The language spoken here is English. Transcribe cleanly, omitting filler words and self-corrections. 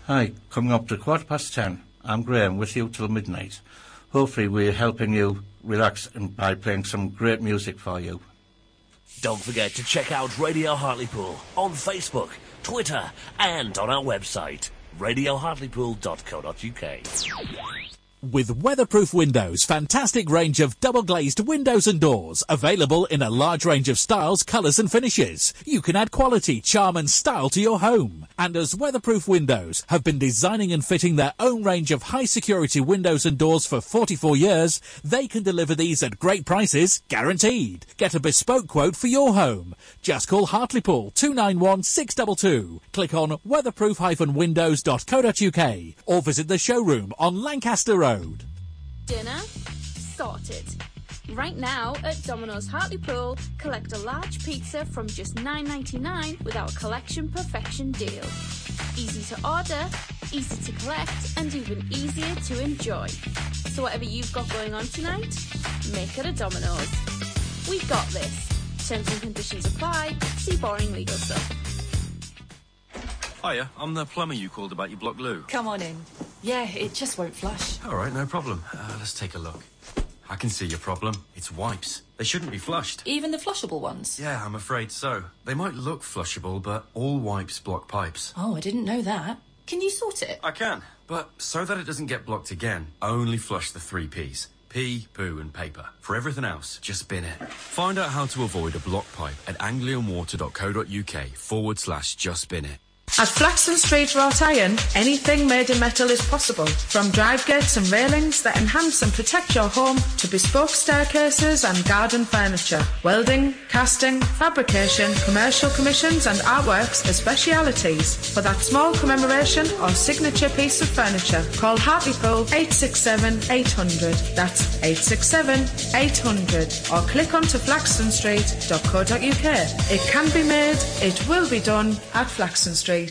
Hi, coming up to 10:15. I'm Graham with you till midnight. Hopefully we're helping you relax and by playing some great music for you. Don't forget to check out Radio Hartlepool on Facebook, Twitter and on our website, radiohartlepool.co.uk. With Weatherproof Windows, fantastic range of double-glazed windows and doors, available in a large range of styles, colours and finishes. You can add quality, charm and style to your home. And as Weatherproof Windows have been designing and fitting their own range of high-security windows and doors for 44 years, they can deliver these at great prices, guaranteed. Get a bespoke quote for your home. Just call Hartlepool 291 622. Click on weatherproof-windows.co.uk or visit the showroom on Lancaster Road. Dinner sorted. Right now at Domino's Hartlepool, collect a large pizza from just $9.99 with our Collection Perfection deal. Easy to order, easy to collect, and even easier to enjoy. So whatever you've got going on tonight, make it a Domino's. We've got this. Terms and conditions apply. See boring legal stuff. Hiya, I'm the plumber you called about your block loo. Come on in. Yeah, it just won't flush. All right, no problem. Let's take a look. I can see your problem. It's wipes. They shouldn't be flushed. Even the flushable ones? Yeah, I'm afraid so. They might look flushable, but all wipes block pipes. Oh, I didn't know that. Can you sort it? I can, but so that it doesn't get blocked again, only flush the 3 Ps. Pee, poo and paper. For everything else, just bin it. Find out how to avoid a blocked pipe at anglionwater.co.uk/just bin it. At Flaxton Street Wrought Iron, anything made in metal is possible. From drive gates and railings that enhance and protect your home to bespoke staircases and garden furniture. Welding, casting, fabrication, commercial commissions and artworks are specialities. For that small commemoration or signature piece of furniture, call Hartlepool 867 800. That's 867 800. Or click onto flaxtonstreet.co.uk. It can be made, it will be done at Flaxton Street.